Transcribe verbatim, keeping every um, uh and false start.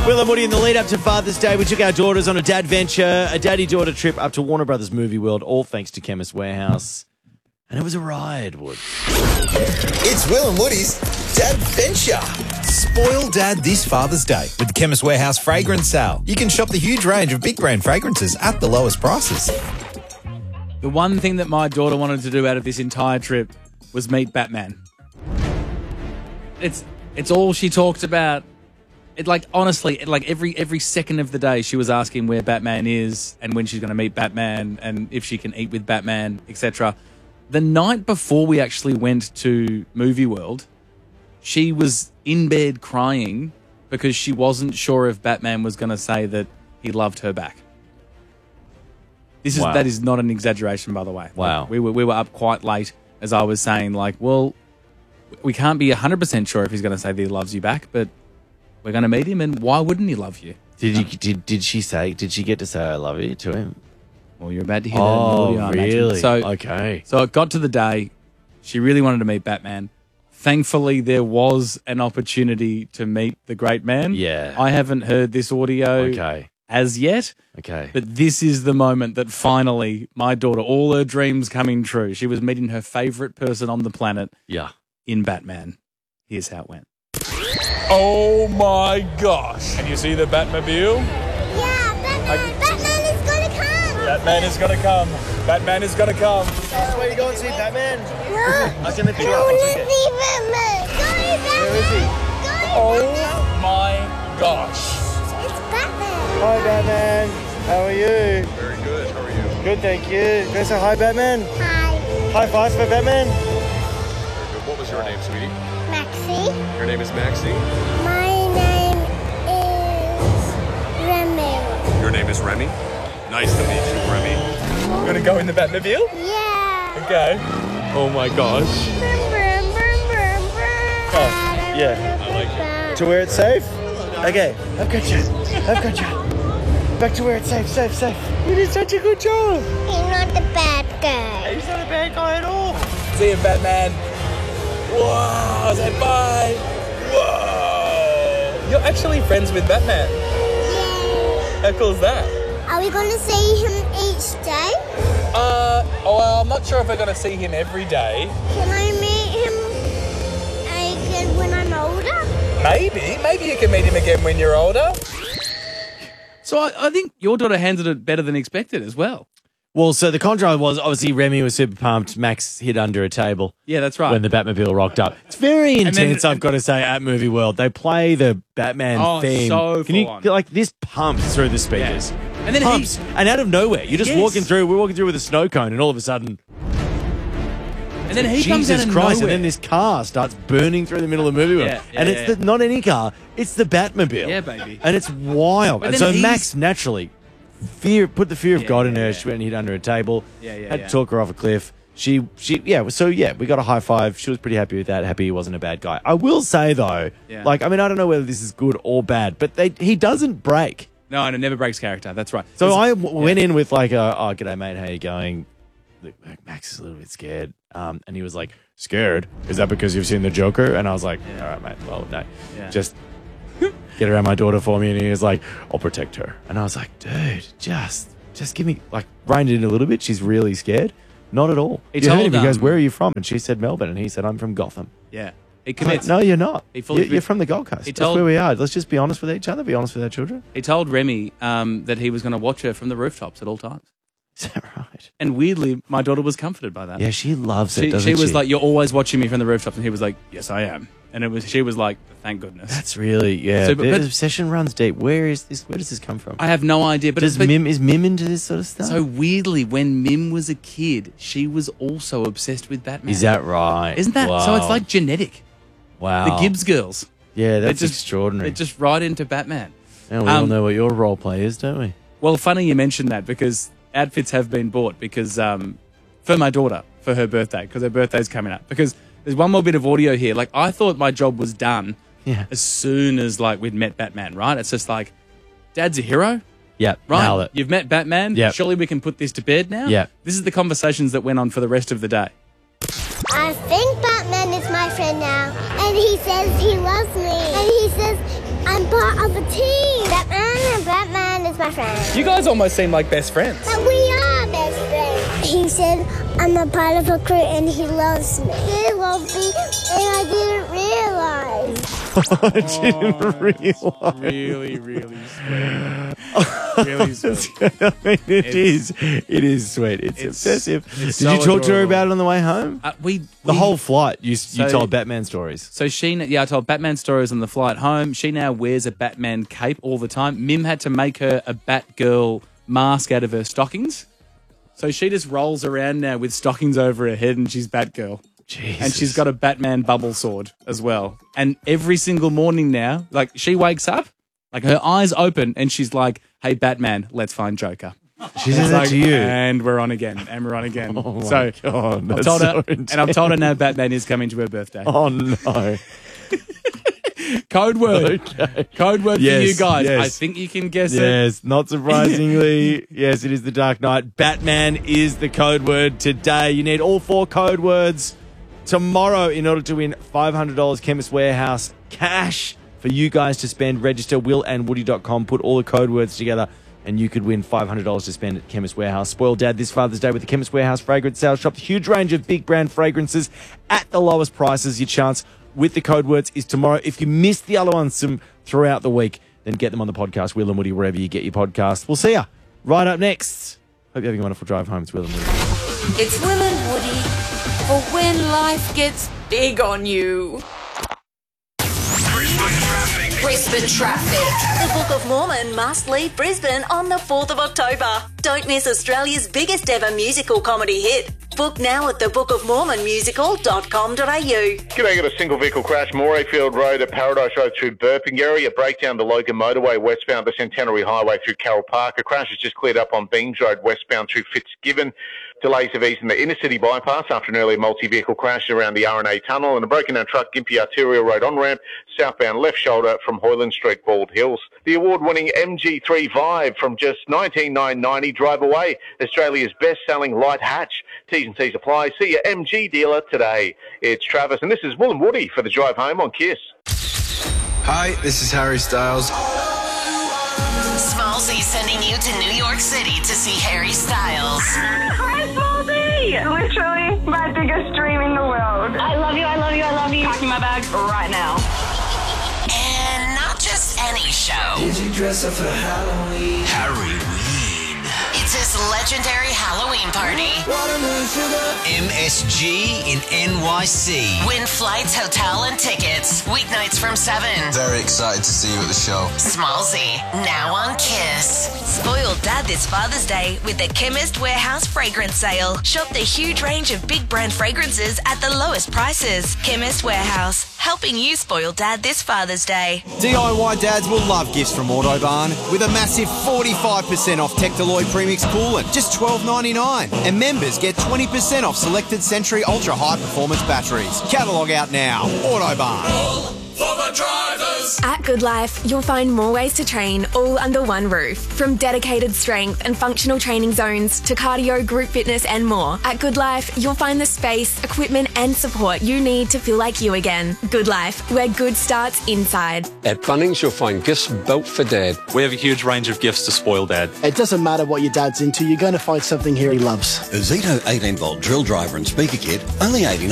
Will and Woody, in the lead up to Father's Day, we took our daughters on a dad venture, a daddy-daughter trip up to Warner Brothers Movie World, all thanks to Chemist Warehouse. And it was a ride, Wood. It's Will and Woody's Dad Venture. Spoil Dad this Father's Day with the Chemist Warehouse fragrance sale. You can shop the huge range of big brand fragrances at the lowest prices. The one thing that my daughter wanted to do out of this entire trip was meet Batman. It's it's all she talked about. It, like, honestly, it, like every every second of the day, she was asking where Batman is and when she's going to meet Batman and if she can eat with Batman, et cetera. The night before we actually went to Movie World, she was in bed crying because she wasn't sure if Batman was going to say that he loved her back. This is Wow. that is not an exaggeration, by the way. Wow. Like, we were we were up quite late, as I was saying. Like, well, we can't be a hundred percent sure if he's going to say that he loves you back, but we're going to meet him, and why wouldn't he love you? Did you did did she say? Did she get to say I love you to him? Well, you're about to hear Oh, that. in the audio, I imagine. really? So Okay. So it got to the day. She really wanted to meet Batman. Thankfully, there was an opportunity to meet the great man. Yeah. I haven't heard this audio Okay. as yet. Okay. But this is the moment that finally my daughter, all her dreams coming true. She was meeting her favorite person on the planet Yeah. in Batman. Here's how it went. Oh my gosh. Can you see the Batmobile? Yeah, Batman, Batman is gonna come! Batman is gonna come. Batman is gonna come. Where you going to see Batman? No, I can lift you I up. wanna It's okay. see Batman! Go, Batman! Where is he? Go, Oh Batman! my gosh. It's Batman! Hi, Batman. How are you? Very good. How are you? Good, thank you. Can I say hi, Batman? Hi, High fives for Batman. Very good. What was your name, sweetie? Maxie. Your name is Maxie. My name is Remy. Your name is Remy. Nice to meet you, Remy. You gonna go in the Batmobile? Yeah. Okay. Oh my gosh. Brum, brum, brum, brum, brum. Oh, yeah. I like it. To where it's safe? Okay, I've got you. I've got you. Back to where it's safe, safe, safe. You did such a good job. He's not the bad guy. He's not a bad guy at all. See you, Batman. Whoa. Say bye. Whoa. You're actually friends with Batman. Yeah. How cool is that? Are we gonna see him each day? Uh, well, I'm not sure if we're going to see him every day. Can I meet him again when I'm older? Maybe. Maybe you can meet him again when you're older. So I, I think your daughter handled it better than expected as well. Well, so the contrast was obviously Remy was super pumped. Max hid under a table. Yeah, that's right. When the Batmobile rocked up. It's very And then- intense, I've got to say, at Movie World. They play the Batman Oh, theme. so Can you, full on. like, this pumps through the speakers. Yeah. And then pumps. he- and out of nowhere, you're just Yes. walking through, we're walking through with a snow cone, and all of a sudden, and then he comes Jesus out of Christ, nowhere. and then this car starts burning through the middle of Movie World. Yeah, yeah, and it's yeah. the, not any car, it's the Batmobile. Yeah, baby. And it's wild. But And then so he's- Max naturally fear put the fear of Yeah, God in yeah, her. yeah. She went and hid under a table. Yeah, yeah, Had yeah. to talk her off a cliff. She, she, yeah. So yeah, we got a high five. She was pretty happy with that. Happy he wasn't a bad guy. I will say though, Yeah. like, I mean, I don't know whether this is good or bad, but they he doesn't break. No, and it never breaks character. That's right. So It's- I w- went in with like a, oh, g'day mate, how you going? Look, Max is a little bit scared. Um, and he was like, scared? Is that because you've seen the Joker? And I was like, all right, mate, well, no, Yeah. just get around my daughter for me. And he was like, I'll protect her. And I was like, dude, just, just give me, like, reined it in a little bit. She's really scared. Not at all. He You heard told, him. He goes, um, where are you from? And she said Melbourne. And he said, I'm from Gotham. Yeah. He I was commits. like, no, you're not. He fully You're, you're from the Gold Coast. He That's told- where we are. Let's just be honest with each other. Be honest with our children. He told Remy um, that he was going to watch her from the rooftops at all times. Is that right? And weirdly, my daughter was comforted by that. Yeah, she loves it, She, doesn't she she? was like, "You're always watching me from the rooftops," and he was like, "Yes, I am." And it was she was like, "Thank goodness." That's really, yeah. So, but- the but- obsession runs deep. Where is this? Where does this come from? I have no idea, but Does but- Mim is Mim into this sort of stuff? So weirdly, when Mim was a kid, she was also obsessed with Batman. Is that right? Isn't that so? It's Wow. like genetic. wow. The Gibbs girls. Yeah, that's They're just- extraordinary. They're just right into Batman. and we all um, know what your role play is, don't we? Well, funny you mentioned that because outfits have been bought because um, for my daughter for her birthday because her birthday's coming up. Because there's one more bit of audio here. Like I thought my job was done Yeah. as soon as like we'd met Batman. Right? It's just like, Dad's a hero. Yeah. Right? Nailed it. You've met Batman. Yep. Surely we can put this to bed now. Yep. This is the conversations that went on for the rest of the day. I think Batman is my friend now, and he says he loves me, and he says I'm part of a team. my friend. You guys almost seem like best friends. But we are best friends. He said I'm a part of a crew and he loves me. He loves me and I didn't realize. I didn't realize. Really, really sweet. Really sweet. I mean, it It's- is. It is sweet. It's, it's- obsessive. it's Did so you talk to her adorable. about it on the way home? Uh, we The we- whole flight, you, you So- told Batman stories. So she, yeah, I told Batman stories on the flight home. She now wears a Batman cape all the time. Mim had to make her a Batgirl mask out of her stockings. So she just rolls around now with stockings over her head and she's Batgirl. Jesus. And she's got a Batman bubble sword as well. And every single morning now, like she wakes up, like her eyes open and she's like, hey, Batman, let's find Joker. She says It's that like, to you. And we're on again. And we're on again. Oh my so God, I've that's told her, so and I've told her now Batman is coming to her birthday. Oh, no. Code word. Okay. Code word Yes, for you guys. yes. I think you can guess it. Yes, not surprisingly. Yes, it is the Dark Knight. Batman is the code word today. You need all four code words tomorrow in order to win five hundred dollars Chemist Warehouse cash for you guys to spend. Register will and woody dot com. Put all the code words together and you could win five hundred dollars to spend at Chemist Warehouse. Spoil Dad this Father's Day with the Chemist Warehouse fragrance sale. Shop the huge range of big brand fragrances at the lowest prices. Your chance with the code words is tomorrow. If you missed the other ones some throughout the week, then get them on the podcast, Will and Woody, wherever you get your podcast. We'll see ya right up next. Hope you're having a wonderful drive home. It's Will and Woody. It's Will and Woody for when life gets big on you. Brisbane traffic. The Book of Mormon must leave Brisbane on the fourth of October. Don't miss Australia's biggest ever musical comedy hit. Book now at the book of mormon musical dot com dot a u. G'day, got a single vehicle crash, Morayfield Road at Paradise Road through Burpengary, a breakdown the Logan Motorway westbound the Centenary Highway through Carroll Park. A crash has just cleared up on Beams Road westbound through Fitzgibbon. Delays have eased in the inner city bypass after an earlier multi-vehicle crash around the R and A tunnel, and a broken down truck Gympie Arterial Road on-ramp, southbound left shoulder from Hoyland Street, Bald Hills. The award-winning M G three Vibe from just nineteen thousand nine hundred ninety drive away, Australia's best-selling light hatch. T's and C's apply. See your M G dealer today. It's Travis, and this is Will and Woody for the drive home on Kiss. Hi, this is Harry Styles. Smallzy sending you to New York City to see Harry Styles. Hi, Smallzy! Literally my biggest dream in the world. I love you, I love you, I love you. Packing my bag right now. And not just any show. Did you dress up for Halloween? Halloween. It's his legendary Halloween party. M S G in N Y C. Win flights, hotel, and tickets. Weeknights from seven. Very excited to see you at the show. Smallzy, now on Kiss. Spoil Dad this Father's Day with the Chemist Warehouse fragrance sale. Shop the huge range of big brand fragrances at the lowest prices. Chemist Warehouse, helping you spoil Dad this Father's Day. D I Y dads will love gifts from Autobarn with a massive forty-five percent off Tectaloid Premix coolant, just twelve ninety-nine. And members get twenty percent off selected Century Ultra High Performance batteries. Catalogue out now. Autobarn. For the drivers. At Good Life, you'll find more ways to train all under one roof. From dedicated strength and functional training zones to cardio, group fitness and more. At Good Life, you'll find the space, equipment and support you need to feel like you again. Good Life, where good starts inside. At Bunnings, you'll find gifts built for Dad. We have a huge range of gifts to spoil Dad. It doesn't matter what your dad's into, you're going to find something here he loves. A Zito eighteen volt drill driver and speaker kit, only eighty-nine dollars.